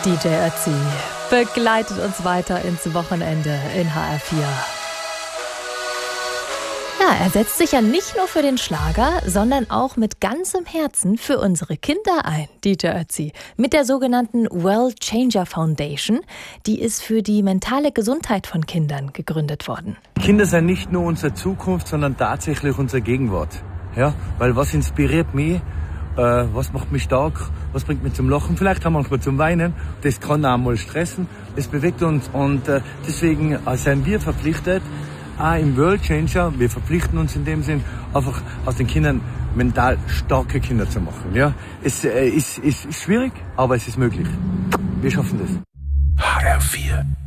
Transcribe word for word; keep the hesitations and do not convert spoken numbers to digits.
D J Ötzi begleitet uns weiter ins Wochenende in H R vier. Ja, er setzt sich ja nicht nur für den Schlager, sondern auch mit ganzem Herzen für unsere Kinder ein, D J Ötzi. Mit der sogenannten World Changer Foundation, die ist für die mentale Gesundheit von Kindern gegründet worden. Kinder sind nicht nur unsere Zukunft, sondern tatsächlich unsere Gegenwart. Ja, weil was inspiriert mich, äh, was macht mich stark, was bringt mich zum Lachen, vielleicht auch manchmal zum Weinen. Das kann auch mal stressen, das bewegt uns und äh, deswegen äh, sind wir verpflichtet, auch im World Changer, wir verpflichten uns in dem Sinn, einfach aus den Kindern mental starke Kinder zu machen. Ja, es äh, ist, ist schwierig, aber es ist möglich. Wir schaffen das. H R vier